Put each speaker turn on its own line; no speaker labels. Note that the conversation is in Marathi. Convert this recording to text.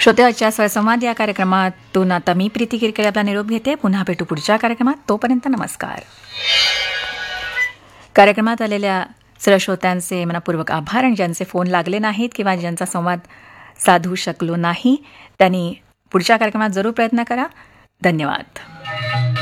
श्रोते, आजच्या स्वरसंवाद या कार्यक्रमातून आता मी प्रीती किरकिरे आपला निरोप घेते. पुन्हा भेटू पुढच्या कार्यक्रमात. तोपर्यंत नमस्कार. कार्यक्रमात आलेल्या सर्व श्रोत्यांचे मनपूर्वक आभार आणि ज्यांचे फोन लागले नाहीत किंवा ज्यांचा संवाद साधू शकलो नाही त्यांनी पुढच्या कार्यक्रमात जरूर प्रयत्न करा. धन्यवाद.